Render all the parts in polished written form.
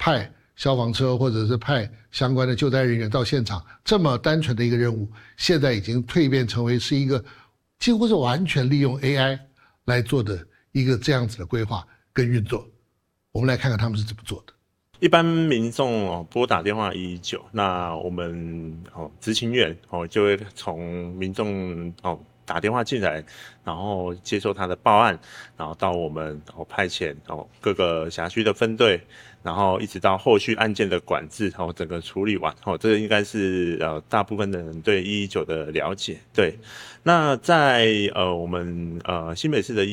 派消防车或者是派相关的救灾人员到现场，这么单纯的一个任务，现在已经蜕变成为是一个几乎是完全利用 AI 来做的一个这样子的规划跟运作。我们来看看他们是怎么做的。 一般民众拨打电话119，那我们执勤员就会从民众打电话进来，然后接受他的报案，然后到我们派遣各个辖区的分队，然后一直到后续案件的管制整个处理完这个应该是大部分的人对119的了解。对，那在我们新北市的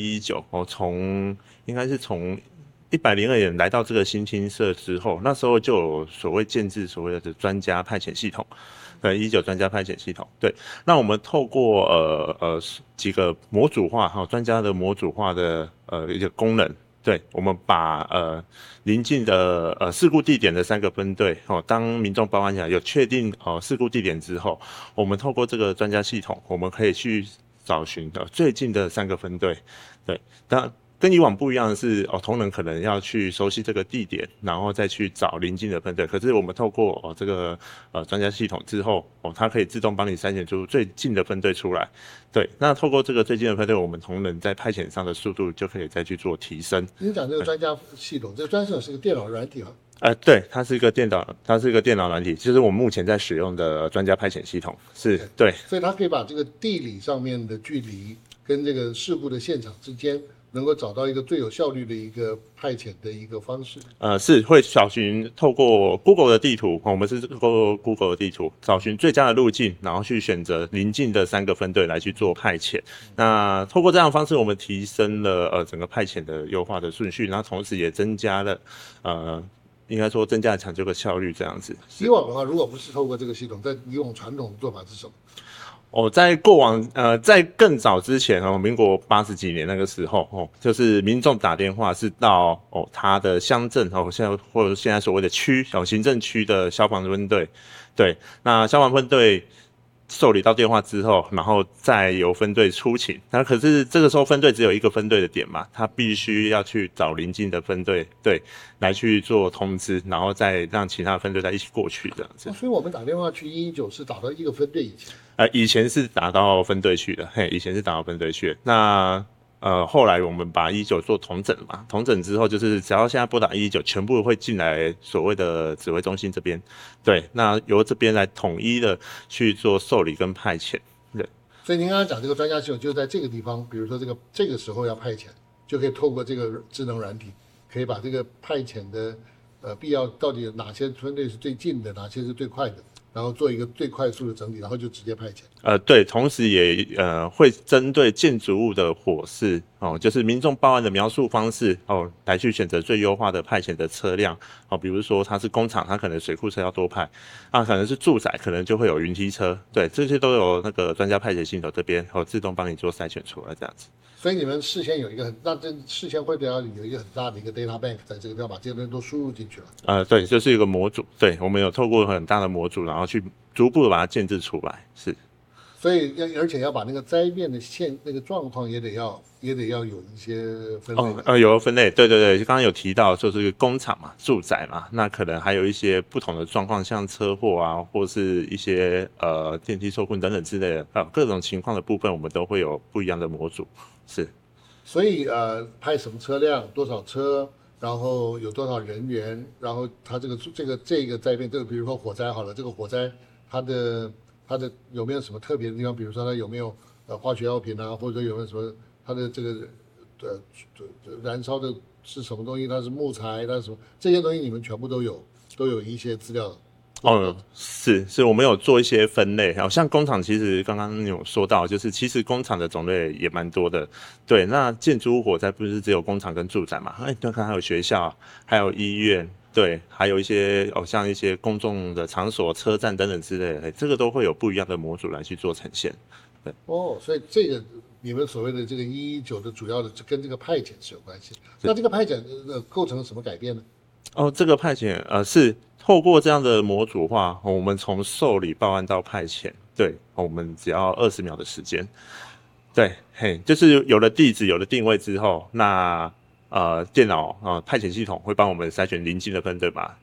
119应该是从102年来到这个新青社之后，那时候就有所谓建制所谓的专家派遣系统，119专家派遣系统。对，那我们透过几个模组化专家的模组化的一个功能，对，我们把邻近的事故地点的3个分队当民众报案起来有确定事故地点之后，我们透过这个专家系统，我们可以去找寻最近的3个分队。对，当然跟以往不一样的是，同仁可能要去熟悉这个地点，然后再去找邻近的分队。可是我们透过这个专家系统之后，它可以自动帮你筛选出最近的分队出来。对，那透过这个最近的分队，我们同仁在派遣上的速度就可以再去做提升。 您讲这个专家系统，这个专家系统是个电脑软体对，它是一个电脑软体，就是我们目前在使用的专家派遣系统。是，对， 所以它可以把这个地理上面的距离跟这个事故的现场之间，能够找到一个最有效率的一个派遣的一个方式。 是会找寻透过 Google 的地图，我们是透过 Google 的地图找寻最佳的路径，然后去选择邻近的3个分队来去做派遣。那透过这样的方式，我们提升了整个派遣的优化的顺序，然后同时也增加了应该说增加了抢救的效率这样子。 以往的话，如果不是透过这个系统，在以往传统的做法是什么？ 在过往在更早之前民国80几年那个时候就是民众打电话是到他的乡镇或者现在所谓的区行政区的消防分队。对，那消防分队受理到电话之后，然后再由分队出勤。那可是这个时候分队只有一个分队的点嘛，他必须要去找邻近的分队，对，来去做通知，然后再让其他分队再一起过去这样子。 所以我们打电话去119是打到一个分队以前。 以前是打到分队去的，以前是打到分队去的。那后来我们把119做统整嘛，统整之后就是只要现在拨打119，全部会进来所谓的指挥中心这边，对，那由这边来统一的去做受理跟派遣。对， 所以您刚刚讲这个专家系统就在这个地方，比如说这个时候要派遣，就可以透过这个智能软体，可以把这个派遣的必要到底哪些分队是最近的，哪些是最快的，然后做一个最快速的整理，然后就直接派遣。 对，同时也会针对建筑物的火势就是民众报案的描述方式来去选择最优化的派遣的车辆比如说它是工厂，它可能水库车要多派可能是住宅，可能就会有云梯车，对，这些都有那个专家派遣系统这边自动帮你做筛选出来这样子。 所以你们事先有一个事先会不会要有一个很大的一个 data bank 在这个地方把这些东西都输入进去了？ 对，就是一个模组，对，我们有透过很大的模组，然后去逐步的把它建制出来，是。 所以而且要把那个灾变的那个状况也得要有一些分类。 有分类，对对对，刚刚有提到就是工厂嘛、住宅嘛，那可能还有一些不同的状况，像车祸或是一些电梯受困等等之类的各种情况的部分，我们都会有不一样的模组，是。 所以派什么车辆，多少车，然后有多少人员，然后它这个灾变，比如说火灾好了，这个火灾它的有没有什么特别的地方？比如说它有没有化学药品或者有没有什么它的这个燃烧的是什么东西？它是木材，它是什么？这些东西你们全部都有一些资料。 是，我们有做一些分类，像工厂其实刚刚有说到，就是其实工厂的种类也蛮多的，对，那建筑物火灾不是只有工厂跟住宅嘛？对，还有学校，还有医院。对，还有一些像一些公众的场所、车站等等之类的，这个都会有不一样的模组来去做呈现。对， 所以这个你们所谓的这个119的主要的跟这个派遣是有关系。那这个派遣构成了什么改变呢？ 这个派遣是透过这样的模组化，我们从受理报案到派遣，对，我们只要20秒的时间。对，就是有了地址、有了定位之后，那电脑派遣系统会帮我们筛选邻近的分队嘛，